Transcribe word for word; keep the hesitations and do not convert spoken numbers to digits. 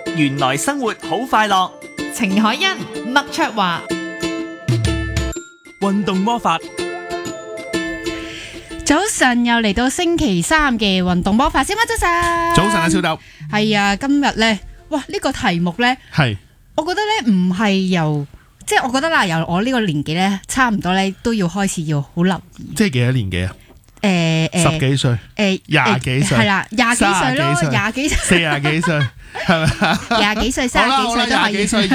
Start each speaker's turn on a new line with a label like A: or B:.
A: 原來生活好快樂。
B: 程海欣、麥卓華，
A: 運動魔法，
C: 早晨又嚟到星期三嘅運動魔法，小媽早晨。
D: 早晨啊，小豆。
C: 係啊，今日咧，哇呢、這個題目咧，
D: 係，
C: 我覺得咧唔係由，即係我覺得啦，由我呢個年紀咧，差唔多咧都要開始要好留意。
D: 即係幾多年紀啊？
C: 誒誒，
D: 十幾歲，
C: 誒
D: 廿幾歲，
C: 係啦，廿幾歲咯，廿幾歲，
D: 四廿幾歲，係咪？
C: 廿幾歲、三十幾歲都係。